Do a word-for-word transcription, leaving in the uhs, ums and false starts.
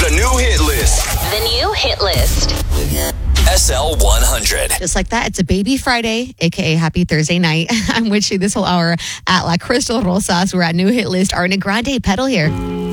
The new hit list. The new hit list. S L one hundred. Just like that, it's a baby Friday, a k a. Happy Thursday night. I'm with you this whole hour at La Crystal Rosas. We're at New Hit List. Ariana Grande, Pedal here.